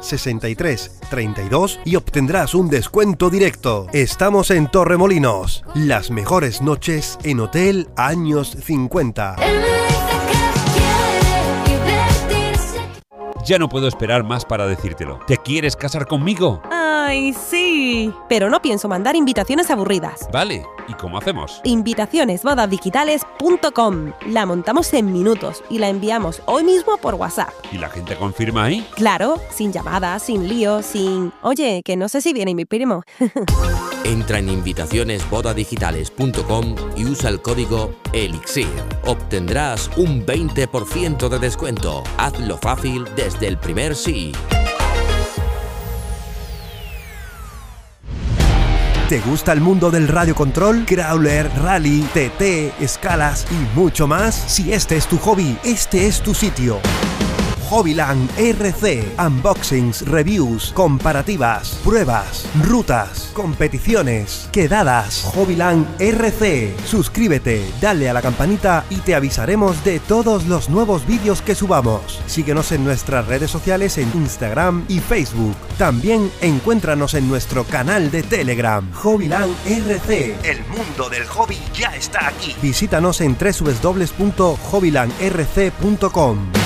63 32 y obtendrás un descuento directo. Estamos en Torremolinos. Las mejores noches en Hotel Años 50. Ya no puedo esperar más para decírtelo. ¿Te quieres casar conmigo? ¡Ay, sí! Pero no pienso mandar invitaciones aburridas. Vale, ¿y cómo hacemos? Invitacionesbodadigitales.com. La montamos en minutos y la enviamos hoy mismo por WhatsApp. ¿Y la gente confirma ahí? Claro, sin llamadas, sin líos, sin... Oye, que no sé si viene mi primo. Entra en invitacionesbodadigitales.com y usa el código ELIXIR. Obtendrás un 20% de descuento. Hazlo fácil desde el primer sí. ¿Te gusta el mundo del radiocontrol, crawler, rally, TT, escalas y mucho más? Si este es tu hobby, este es tu sitio. Hobbyland RC. Unboxings, reviews, comparativas, pruebas, rutas, competiciones, quedadas. Hobbyland RC. Suscríbete, dale a la campanita y te avisaremos de todos los nuevos vídeos que subamos. Síguenos en nuestras redes sociales en Instagram y Facebook. También encuéntranos en nuestro canal de Telegram. Hobbyland RC. El mundo del hobby ya está aquí. Visítanos en www.hobbylandrc.com.